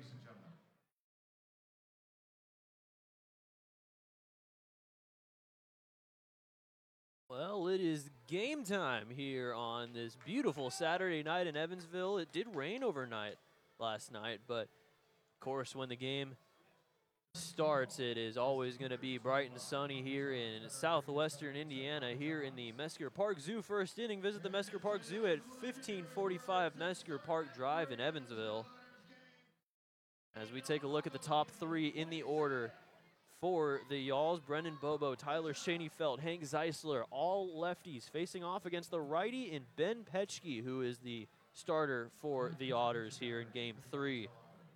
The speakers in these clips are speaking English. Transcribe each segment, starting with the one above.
Well, it is game time here on this beautiful Saturday night in Evansville. It did rain overnight last night, but of course, when the game starts, it is always going to be bright and sunny here in southwestern Indiana, here in the Mesker Park Zoo first inning. Visit the Mesker Park Zoo at 1545 Mesker Park Drive in Evansville. As we take a look at the top three in the order for the Yawls, Brendan Bobo, Tyler Schoenefeld, Hank Zeisler, all lefties facing off against the righty in Ben Petschke, who is the starter for the Otters here in Game 3.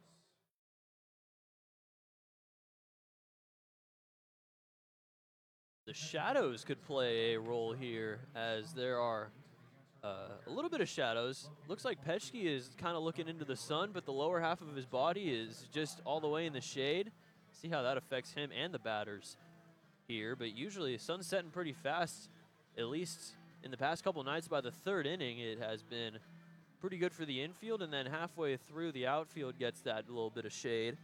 The shadows could play a role here, as there are a little bit of shadows. Looks like Petschke is kind of looking into the sun, but the lower half of his body is just all the way in the shade. See how that affects him and the batters here, but usually the sun's setting pretty fast. At least in the past couple nights, by the third inning, it has been pretty good for the infield, and then halfway through, the outfield gets that little bit of shade.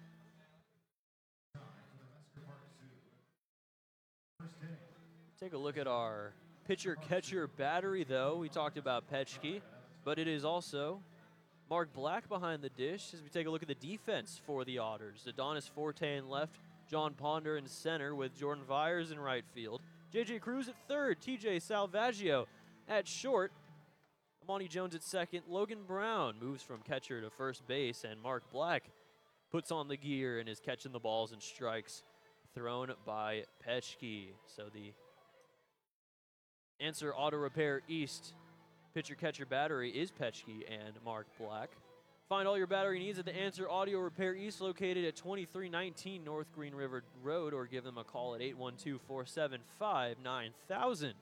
Take a look at our pitcher-catcher battery, though. We talked about Petschke, but it is also Mark Black behind the dish as we take a look at the defense for the Otters. Adonis Forte in left, John Ponder in center with Jordan Vyers in right field. J.J. Cruz at third, T.J. Salvaggio at short. Amani Jones at second. Logan Brown moves from catcher to first base, and Mark Black puts on the gear and is catching the balls and strikes thrown by Petschke. So the Answer Auto Repair East pitcher-catcher battery is Petschke and Mark Black. Find all your battery needs at the Answer Audio Repair East, located at 2319 North Green River Road, or give them a call at 812-475-9000.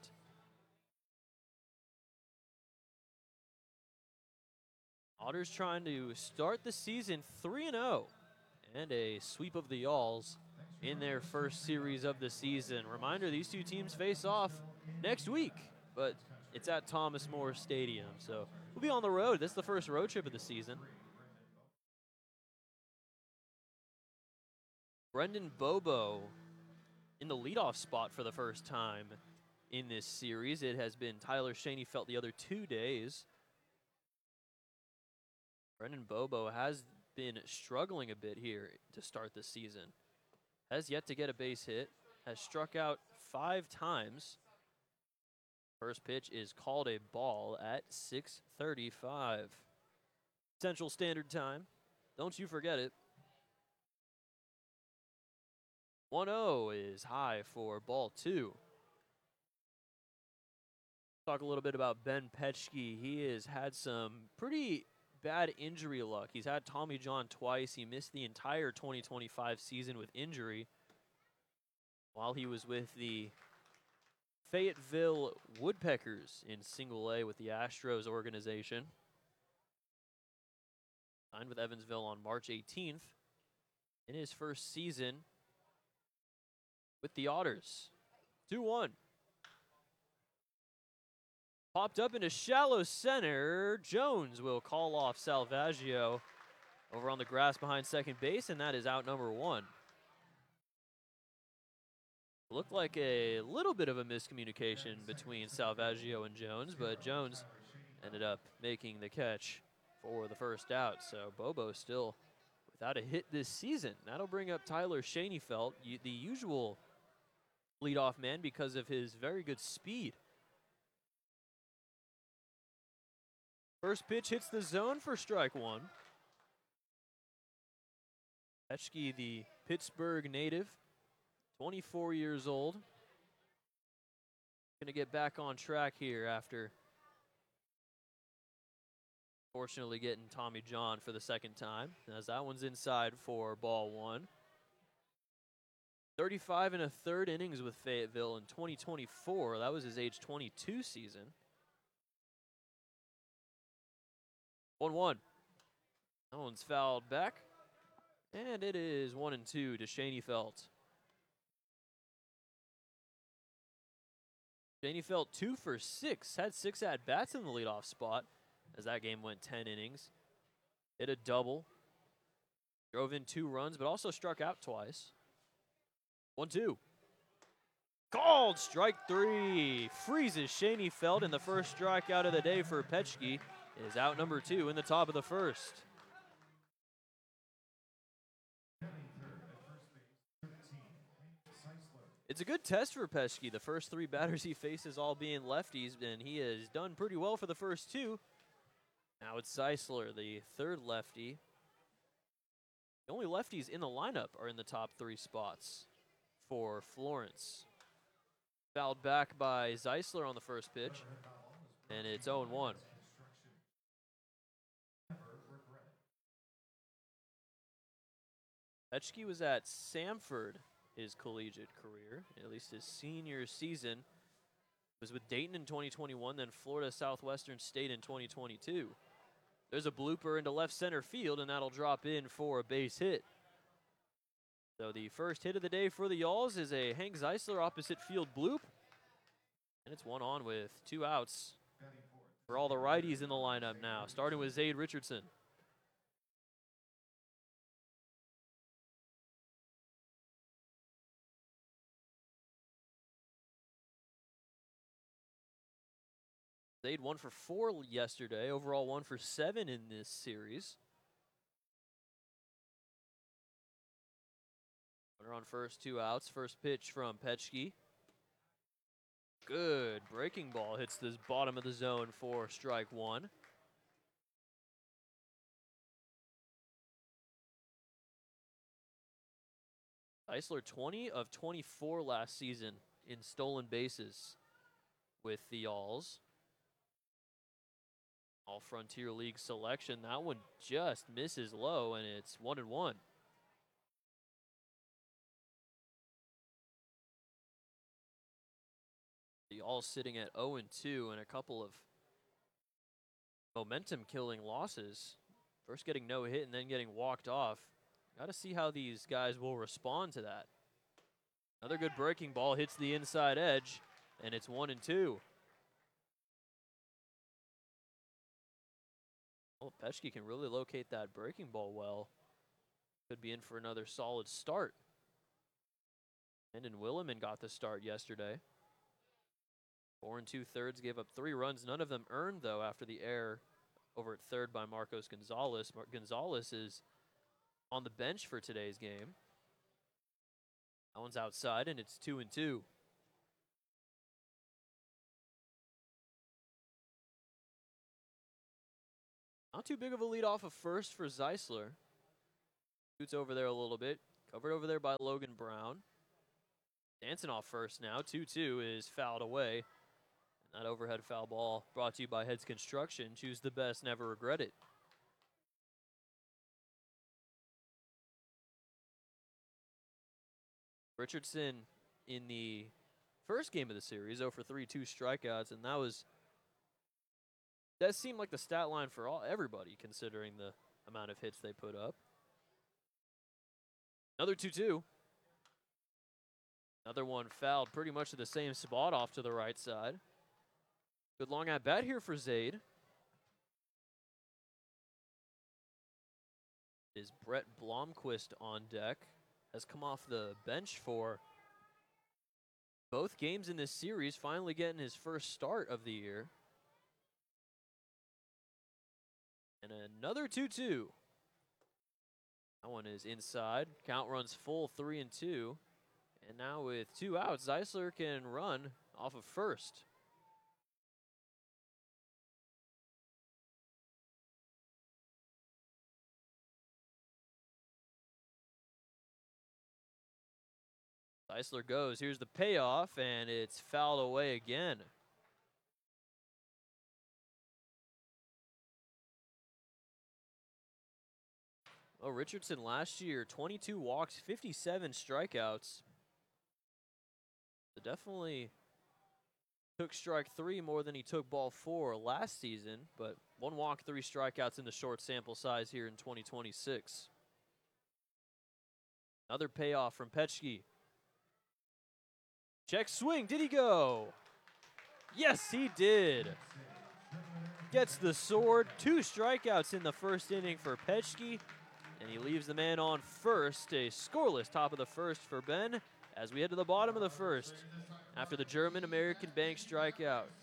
Otters trying to start the season 3-0 and a sweep of the Yawls in their first series of the season. Reminder, these two teams face off next week, but it's at Thomas More Stadium, so we'll be on the road. This is the first road trip of the season. Brendan Bobo in the leadoff spot for the first time in this series. It has been Tyler Schoenefeld the other 2 days. Brendan Bobo has been struggling a bit here to start the season. Has yet to get a base hit, has struck out 5 times. First pitch is called a ball at 6:35 Central Standard Time. Don't you forget it. 1-0 is high for ball 2. Talk a little bit about Ben Petschke. He has had some pretty bad injury luck. He's had Tommy John twice. He missed the entire 2025 season with injury while he was with the Fayetteville Woodpeckers in Single A with the Astros organization. Signed with Evansville on March 18th in his first season with the Otters. 2-1. Popped up into shallow center. Jones will call off Salvaggio over on the grass behind second base, and that is out number 1. Looked like a little bit of a miscommunication between Salvaggio and Jones, but Jones ended up making the catch for the first out. So Bobo still without a hit this season. That'll bring up Tyler Schoenefeld, the usual leadoff man, because of his very good speed. First pitch hits the zone for strike 1. Petschke, the Pittsburgh native, 24 years old. Going to get back on track here after fortunately getting Tommy John for the second time, as that one's inside for ball 1. 35 and a third innings with Fayetteville in 2024. That was his age 22 season. 1-1. That one's fouled back. And it is 1-2 to Schoenefeld. Schoenefeld 2 for 6. Had 6 at-bats in the leadoff spot as that game went 10 innings. Hit a double. Drove in 2 runs, but also struck out twice. 1-2. Called strike 3. Freezes Shaney Feld, and the first strikeout of the day for Petschke is out number 2 in the top of the first. It's a good test for Petschke. The first 3 batters he faces all being lefties, and he has done pretty well for the first 2. Now it's Zeisler, the third lefty. The only lefties in the lineup are in the top 3 spots for Florence. Fouled back by Zeisler on the first pitch, and it's 0-1. Petschke was at Samford his collegiate career, at least his senior season. Was with Dayton in 2021, then Florida Southwestern State in 2022. There's a blooper into left center field, and that'll drop in for a base hit. So the first hit of the day for the Yalls is a Hank Zeisler opposite field bloop. And it's 1 on with 2 outs for all the righties in the lineup now, starting with Zade Richardson. Zade 1 for 4 yesterday, overall 1 for 7 in this series. Runner on first, 2 outs. First pitch from Petschke. Good breaking ball hits this bottom of the zone for strike 1. Zeisler 20 of 24 last season in stolen bases with the Yalls. All Frontier League selection. That one just misses low, and it's 1-1. The Yalls sitting at 0-2 and a couple of momentum-killing losses. First getting no hit and then getting walked off. Got to see how these guys will respond to that. Another good breaking ball hits the inside edge, and it's 1-2. Well, Petschke can really locate that breaking ball well. Could be in for another solid start. Brandon Williman got the start yesterday. 4 2/3, gave up 3 runs. None of them earned, though, after the error over at third by Marcos Gonzalez. Gonzalez is on the bench for today's game. That one's outside, and it's 2-2. Not too big of a lead off of first for Zeisler. Shoots over there a little bit. Covered over there by Logan Brown. Dancing off first now. 2-2 is fouled away. And that overhead foul ball brought to you by Heads Construction. Choose the best, never regret it. Richardson in the first game of the series, 0 for 3, 2 strikeouts, and that seemed like the stat line for everybody, considering the amount of hits they put up. Another 2-2. Another one fouled pretty much to the same spot off to the right side. Good long at bat here for Zade. Is Brett Blomquist on deck. Has come off the bench for both games in this series, finally getting his first start of the year. And another 2-2. That one is inside. Count runs full, 3-2. And now with 2 outs, Zeisler can run off of first. Zeisler goes. Here's the payoff, and it's fouled away again. Oh, Richardson last year, 22 walks, 57 strikeouts. So definitely took strike 3 more than he took ball 4 last season, but 1 walk, 3 strikeouts in the short sample size here in 2026. Another payoff from Petschke. Check swing, did he go? Yes, he did. Gets the sword, 2 strikeouts in the first inning for Petschke, and he leaves the man on first. A scoreless top of the first for Ben as we head to the bottom of the first after the German-American bank strikeout.